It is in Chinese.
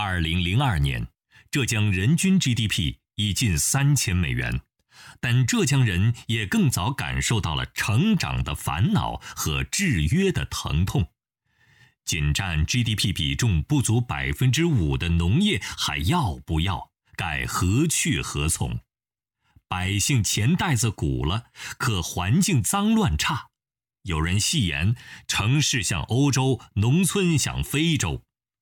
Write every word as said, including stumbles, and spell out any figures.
二零零二年，浙江人均 G D P 已近三千美元，但浙江人也更早感受到了成长的烦恼和制约的疼痛。仅占 G D P 比重不足百分之五的农业还要不要？该何去何从？百姓钱袋子鼓了，可环境脏乱差。有人戏言，城市像欧洲，农村像非洲。